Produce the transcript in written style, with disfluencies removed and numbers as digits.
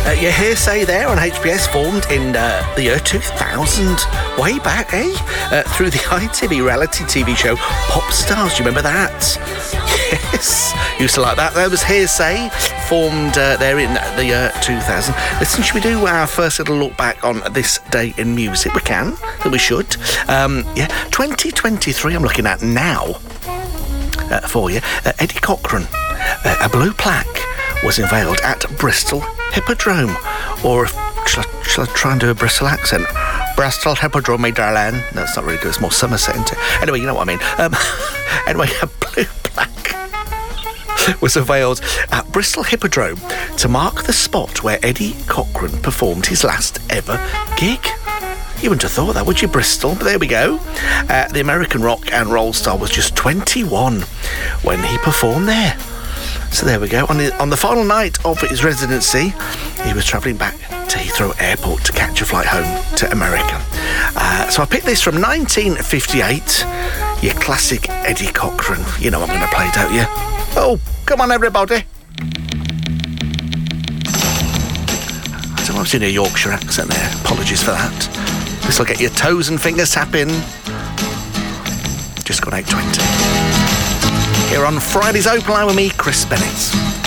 Your Hearsay there on HBS, formed in the year 2000, way back, through the ITV reality TV show Pop Stars. Do you remember that? Yes, used to like that. There was Hearsay, formed there in the year 2000. Listen, should we do our first little look back on this day in music? We can, and we should. 2023 I'm looking at now for you. Eddie Cochran, a blue plaque was unveiled at Bristol Hippodrome. Or shall I try and do a Bristol accent? Bristol Hippodrome, me darling. No, it's not really good. It's more Somerset, isn't it? Anyway, you know what I mean. Anyway, a blue plaque was unveiled at Bristol Hippodrome to mark the spot where Eddie Cochran performed his last ever gig. You wouldn't have thought that, would you, Bristol? But there we go. The American rock and roll star was just 21 when he performed there. So there we go. On the final night of his residency, he was travelling back to Heathrow Airport to catch a flight home to America. So I picked this from 1958, your classic Eddie Cochran. You know I'm going to play, don't you? Oh, come on, everybody. So I was in a Yorkshire accent there. Apologies for that. This will get your toes and fingers tapping. Just got 8:20. Here on Friday's Open Line with me, Chris Bennett.